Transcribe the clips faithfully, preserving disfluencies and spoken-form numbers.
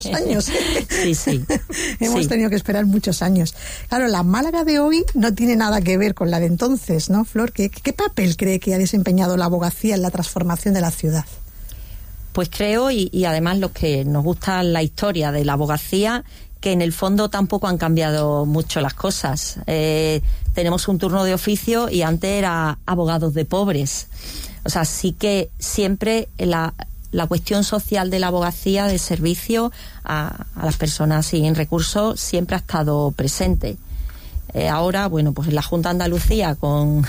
años. Sí, sí. Hemos sí. tenido que esperar muchos años. Claro, la Málaga de hoy no tiene nada que ver con la de entonces, ¿no, Flor? ¿Qué, qué papel cree que ha desempeñado la abogacía en la transformación de la ciudad? Pues creo, y, y además los que nos gusta la historia de la abogacía, que en el fondo tampoco han cambiado mucho las cosas. Eh, tenemos un turno de oficio y antes era abogados de pobres. O sea, sí que siempre la, la cuestión social de la abogacía, de servicio a, a las personas sin recursos, siempre ha estado presente. Eh, ahora, bueno, pues en la Junta de Andalucía, con,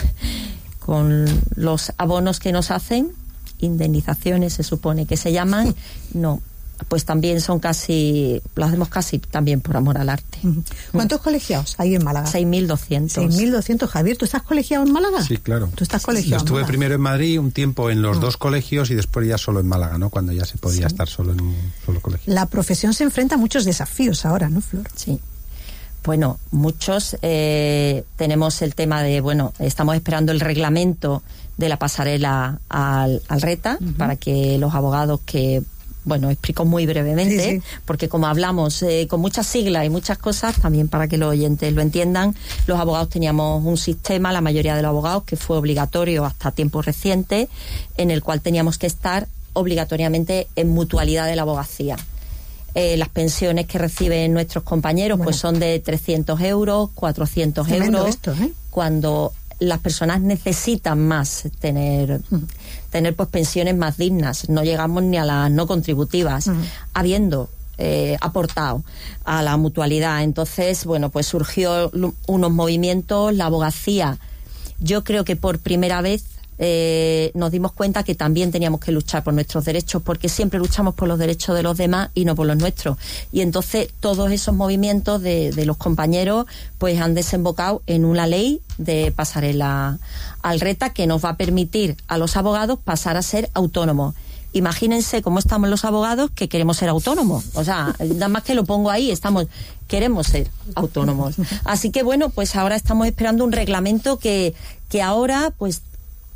con los abonos que nos hacen, indemnizaciones se supone que se llaman, no, pues también son casi, lo hacemos casi también por amor al arte. ¿Cuántos mm. colegiados hay en Málaga? seis mil doscientos. seis mil doscientos. Javier, ¿tú estás colegiado en Málaga? Sí, claro. ¿Tú estás colegiado? Yo estuve en primero en Madrid, un tiempo en los mm. dos colegios y después ya solo en Málaga, ¿no? Cuando ya se podía sí. estar solo en un solo colegio. La profesión se enfrenta a muchos desafíos ahora, ¿no, Flor? Sí. Bueno, muchos. Eh, tenemos el tema de, bueno, estamos esperando el reglamento de la pasarela al, al RETA, uh-huh. para que los abogados que, bueno, explico muy brevemente, sí, sí. porque como hablamos eh, con muchas siglas y muchas cosas, también para que los oyentes lo entiendan, los abogados teníamos un sistema, la mayoría de los abogados, que fue obligatorio hasta tiempos recientes, en el cual teníamos que estar obligatoriamente en mutualidad de la abogacía. Eh, las pensiones que reciben nuestros compañeros bueno. pues son de trescientos euros, cuatrocientos euros, esto, ¿eh? cuando las personas necesitan más tener uh-huh. tener pues pensiones más dignas. No llegamos ni a las no contributivas, uh-huh. habiendo eh, aportado a la mutualidad. Entonces, bueno, pues surgió l- unos movimientos, la abogacía, yo creo que por primera vez Eh, nos dimos cuenta que también teníamos que luchar por nuestros derechos, porque siempre luchamos por los derechos de los demás y no por los nuestros. Y entonces todos esos movimientos de, de los compañeros pues han desembocado en una ley de pasarela al RETA que nos va a permitir a los abogados pasar a ser autónomos. Imagínense cómo estamos los abogados que queremos ser autónomos. O sea, nada más que lo pongo ahí, estamos queremos ser autónomos. Así que bueno, pues ahora estamos esperando un reglamento que, que ahora pues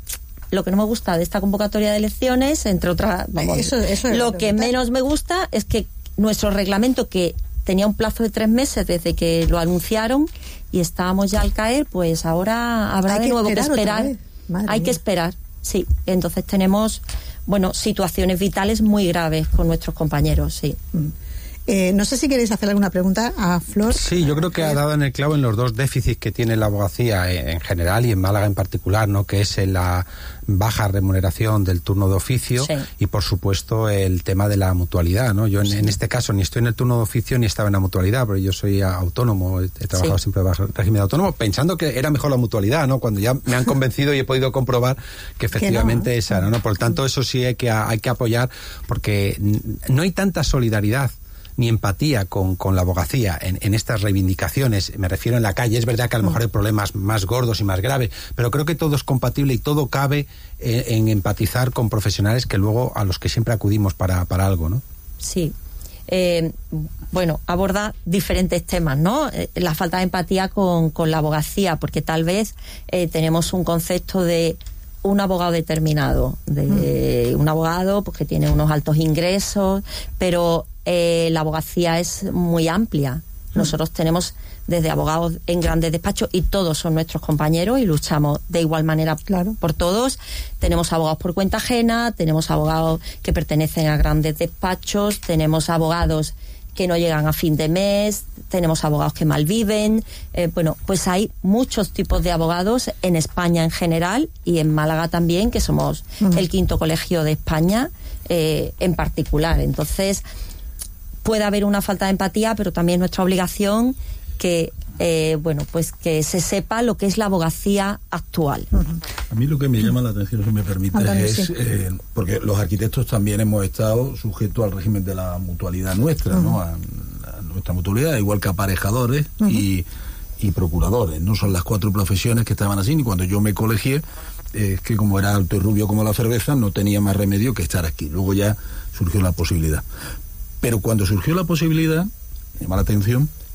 lo que no me gusta de esta convocatoria de elecciones, entre otras, vamos, eso, eso lo que menos me gusta es que nuestro reglamento, que tenía un plazo de tres meses desde que lo anunciaron y estábamos ya al caer, pues ahora habrá Hay de que nuevo que esperar. esperar. Hay mía. que esperar, sí. Entonces tenemos, bueno, situaciones vitales muy graves con nuestros compañeros, sí. Mm. Eh, no sé si queréis hacer alguna pregunta a Flor. Sí, yo creo que ha dado en el clavo en los dos déficits que tiene la abogacía en general y en Málaga en particular, ¿no? Que es la baja remuneración del turno de oficio sí. y, por supuesto, el tema de la mutualidad, ¿no? Yo en, sí. en este caso ni estoy en el turno de oficio ni estaba en la mutualidad, pero yo soy autónomo, he trabajado sí. siempre bajo régimen de autónomo, pensando que era mejor la mutualidad, ¿no? Cuando ya me han convencido y he podido comprobar que efectivamente que no. esa era, ¿no? Por lo tanto, eso sí hay que, hay que apoyar, porque no hay tanta solidaridad ni empatía con, con la abogacía en, en estas reivindicaciones, me refiero en la calle. Es verdad que a lo mejor hay problemas más gordos y más graves, pero creo que todo es compatible y todo cabe en, en empatizar con profesionales que luego a los que siempre acudimos para, para algo, ¿no? Sí. Eh, bueno, aborda diferentes temas, ¿no? Eh, la falta de empatía con, con la abogacía, porque tal vez eh, tenemos un concepto de un abogado determinado, de mm. un abogado pues, que tiene unos altos ingresos, pero Eh, la abogacía es muy amplia. Nosotros tenemos desde abogados en grandes despachos y todos son nuestros compañeros y luchamos de igual manera claro. por todos. Tenemos abogados por cuenta ajena, tenemos abogados que pertenecen a grandes despachos, tenemos abogados que no llegan a fin de mes, tenemos abogados que malviven. Eh, bueno, pues hay muchos tipos de abogados en España en general y en Málaga también, que somos uh-huh. el quinto colegio de España eh, en particular. Entonces puede haber una falta de empatía, pero también nuestra obligación que, eh, bueno, pues que se sepa lo que es la abogacía actual. Uh-huh. A mí lo que me llama la atención, si me permite, Andale, es, sí. eh, porque los arquitectos también hemos estado sujetos al régimen de la mutualidad nuestra, uh-huh. ¿no? A, a nuestra mutualidad, igual que aparejadores uh-huh. y, y procuradores. No son las cuatro profesiones que estaban así, ni cuando yo me colegié, es eh, que como era alto y rubio como la cerveza, no tenía más remedio que estar aquí. Luego ya surgió la posibilidad. Pero cuando surgió la posibilidad, me llama la atención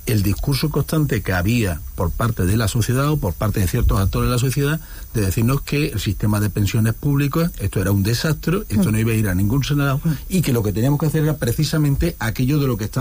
el discurso constante que había por parte de la sociedad o por parte de ciertos actores de la sociedad de decirnos que el sistema de pensiones públicas, esto era un desastre, esto no iba a ir a ningún lado, y que lo que teníamos que hacer era precisamente aquello de lo que está